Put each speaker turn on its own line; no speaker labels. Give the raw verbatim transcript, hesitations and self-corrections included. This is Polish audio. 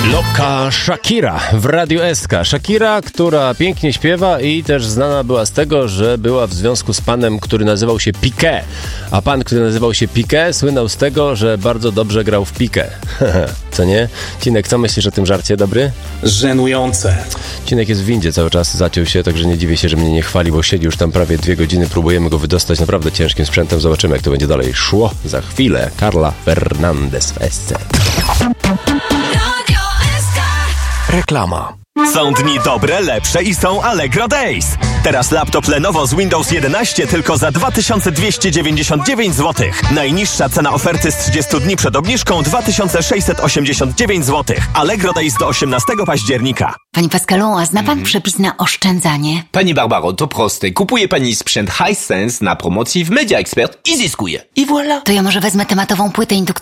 Loka Shakira w Radiu S K. Shakira, która pięknie śpiewa i też znana była z tego, że była w związku z panem, który nazywał się Piqué. A pan, który nazywał się Piqué, słynął z tego, że bardzo dobrze grał w pikę. Co nie? Cinek, co myślisz o tym żarcie? Dobry?
Żenujące.
Cinek jest w windzie cały czas, zaciął się, także nie dziwię się, że mnie nie chwali, bo siedzi już tam prawie dwie godziny, próbujemy go wydostać naprawdę ciężkim sprzętem. Zobaczymy, jak to będzie dalej szło. Za chwilę Carla Fernandez w S C. Reklama.
Są dni dobre, lepsze i są Allegro Days. Teraz laptop Lenovo z Windows jedenaście tylko za dwa tysiące dwieście dziewięćdziesiąt dziewięć złotych. Najniższa cena oferty z trzydziestu dni przed obniżką dwa tysiące sześćset osiemdziesiąt dziewięć złotych. Allegro Days do osiemnastego października.
Panie Pascalu, a zna pan mm. przepis na oszczędzanie?
Pani Barbaro, to proste. Kupuje pani sprzęt Hisense na promocji w Media Expert i zyskuje. I voilà.
To ja może wezmę tematową płytę indukcyjną